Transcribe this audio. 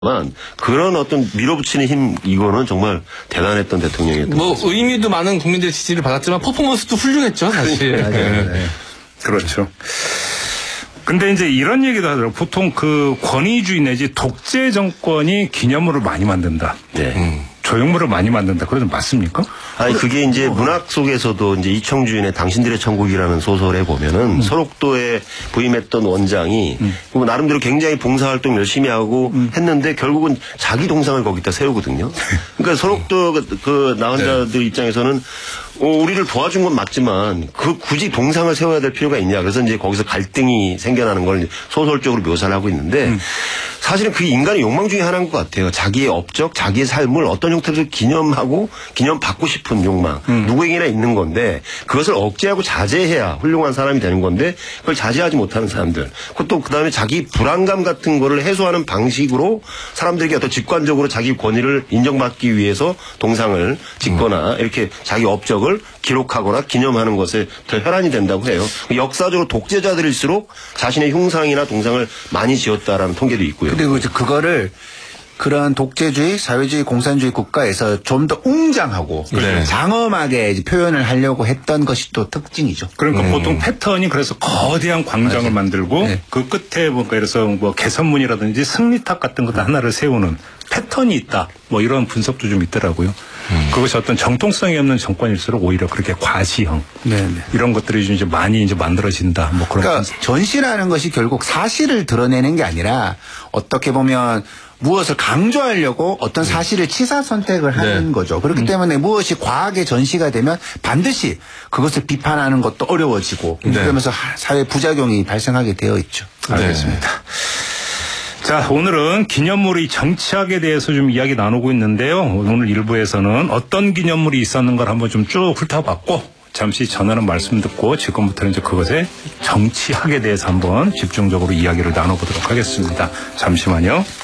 그런 어떤 밀어붙이는 힘, 이거는 정말 대단했던 대통령이었던 것 같습니다. 의미도 많은 국민들의 지지를 받았지만 퍼포먼스도 훌륭했죠, 사실. 네. 그렇죠. 근데 이제 이런 얘기도 하더라고요. 보통 그 권위주의 내지 독재 정권이 기념물을 많이 만든다. 네. 조형물을 많이 만든다. 그래도 맞습니까? 아니, 그게 이제 문학 속에서도 이제 이청주인의 당신들의 천국이라는 소설에 보면은 설옥도에 부임했던 원장이 나름대로 굉장히 봉사활동 열심히 하고 했는데 결국은 자기 동상을 거기다 세우거든요. 그러니까 설옥도 그 나환자들 입장에서는 우리를 도와준 건 맞지만 굳이 동상을 세워야 될 필요가 있냐. 그래서 이제 거기서 갈등이 생겨나는 걸 소설적으로 묘사를 하고 있는데 사실은 그게 인간의 욕망 중에 하나인 것 같아요. 자기의 업적, 자기의 삶을 어떤 형태로 기념하고 기념받고 싶은 욕망. 누구에게나 있는 건데 그것을 억제하고 자제해야 훌륭한 사람이 되는 건데 그걸 자제하지 못하는 사람들. 그것도 그다음에 자기 불안감 같은 거를 해소하는 방식으로 사람들에게 어떤 직관적으로 자기 권위를 인정받기 위해서 동상을 짓거나 이렇게 자기 업적을 기록하거나 기념하는 것에 더 혈안이 된다고 해요. 역사적으로 독재자들일수록 자신의 흉상이나 동상을 많이 지었다라는 통계도 있고요. 그리고 이제 그거를 그런 독재주의, 사회주의, 공산주의 국가에서 좀 더 웅장하고 장엄하게 이제 표현을 하려고 했던 것이 또 특징이죠. 그러니까 보통 패턴이 그래서 거대한 광장을 만들고 그 끝에 뭔가 그래서 뭐 개선문이라든지 승리탑 같은 것도 하나를 세우는 패턴이 있다. 뭐 이런 분석도 좀 있더라고요. 그것이 어떤 정통성이 없는 정권일수록 오히려 그렇게 과시형 이런 것들이 좀 이제 많이 이제 만들어진다. 뭐 그런. 그러니까 전시라는 것이 결국 사실을 드러내는 게 아니라 어떻게 보면 무엇을 강조하려고 어떤 사실을 치사 선택을 하는 거죠. 그렇기 때문에 무엇이 과하게 전시가 되면 반드시 그것을 비판하는 것도 어려워지고 그러면서 사회 부작용이 발생하게 되어 있죠. 알겠습니다. 자, 오늘은 기념물의 정치학에 대해서 좀 이야기 나누고 있는데요. 오늘 1부에서는 어떤 기념물이 있었는가를 한번 좀 쭉 훑어봤고 잠시 전하는 말씀 듣고 지금부터는 이제 그것의 정치학에 대해서 한번 집중적으로 이야기를 나눠보도록 하겠습니다. 잠시만요.